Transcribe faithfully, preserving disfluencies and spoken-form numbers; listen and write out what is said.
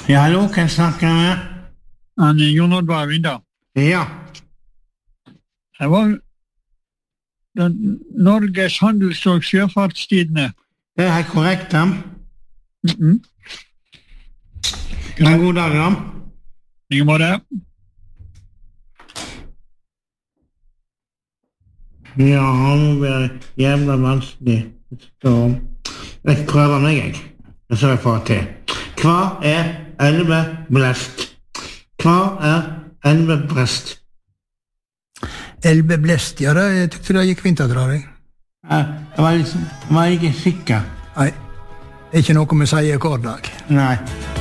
Ja, hallo, kan jeg snakke med? Han er Jon Oddvar Vidar. Ja. Det var den Norges handels- og sjøfartstidende. Det er helt korrekt, da. Mm-mm. En god dag, da. I måte. Ja, nå blir det jævla vanskelig. Så jeg prøver meg, jeg. Og så jeg får til. Hva er elveblest? Hva er elveblest? Elveblest, ja, da, jeg tykte det gikk fint å dra deg. Jeg var, liksom, var ikke sikker. Nei, det er ikke noe vi sier hver dag. Nei.